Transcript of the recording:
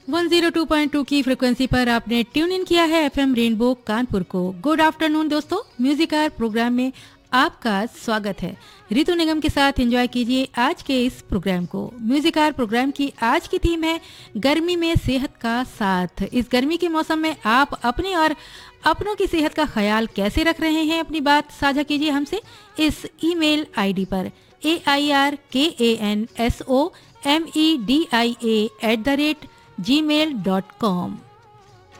102.2 की फ्रिक्वेंसी पर आपने ट्यून इन किया है एफएम रेनबो कानपुर को। गुड आफ्टरनून दोस्तों, म्यूजिक आर प्रोग्राम में आपका स्वागत है। ऋतु निगम के साथ एंजॉय कीजिए आज के इस प्रोग्राम को। म्यूजिक आर प्रोग्राम की आज की थीम है गर्मी में सेहत का साथ। इस गर्मी के मौसम में आप अपनी और अपनों की सेहत का ख्याल कैसे रख रहे हैं, अपनी बात साझा कीजिए हमसे इस ईमेल आईडी पर AIRKANSOMEDIA@gmail.com।